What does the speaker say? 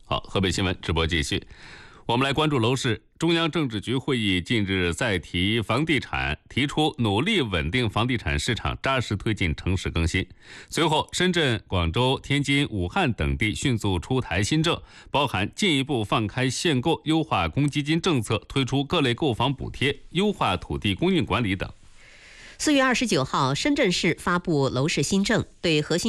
好，河北新闻直播继续，我们来关注楼市。中央政治局会议近日再提房地产，提出努力稳定房地产市场，扎实推进城市更新。随后，深圳、广州、天津、武汉等地迅速出台新政，包含进一步放开限购、优化公积金政策、推出各类购房补贴、优化土地供应管理等。 4月29号，深圳市发布楼市新政，对核心